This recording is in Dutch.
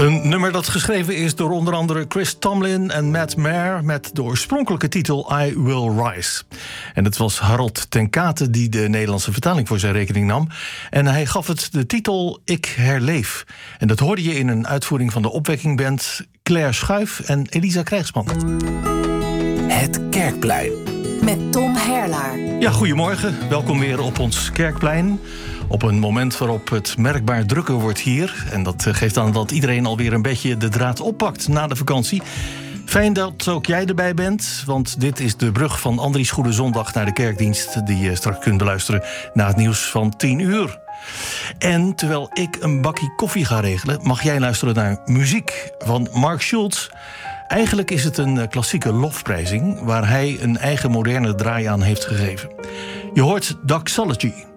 Een nummer dat geschreven is door onder andere Chris Tomlin en Matt Maher met de oorspronkelijke titel I Will Rise. En het was Harold ten Kate die de Nederlandse vertaling voor zijn rekening nam. En hij gaf het de titel Ik Herleef. En dat hoorde je in een uitvoering van de Opwekkingband Claire Schuif en Elisa Krijgsman. Het Kerkplein. Met Tom Herlaar. Ja, goedemorgen. Welkom weer op ons Kerkplein. Op een moment waarop het merkbaar drukker wordt hier. En dat geeft aan dat iedereen alweer een beetje de draad oppakt na de vakantie. Fijn dat ook jij erbij bent, want dit is de brug van Andries Goede Zondag naar de kerkdienst die je straks kunt beluisteren na het nieuws van 10 uur. En terwijl ik een bakje koffie ga regelen, mag jij luisteren naar muziek van Mark Schultz. Eigenlijk is het een klassieke lofprijzing waar hij een eigen moderne draai aan heeft gegeven. Je hoort Doxology.